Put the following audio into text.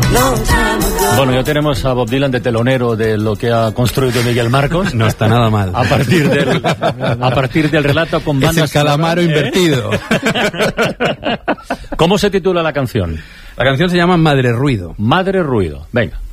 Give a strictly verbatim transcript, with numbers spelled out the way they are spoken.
Bueno, ya tenemos a Bob Dylan de telonero de lo que ha construido Miguel Marcos. No está nada mal. A partir del, a partir del relato con bandas... Es el calamaro, ¿eh?, invertido. ¿Cómo se titula la canción? La canción se llama Madre Ruido. Madre Ruido. Venga.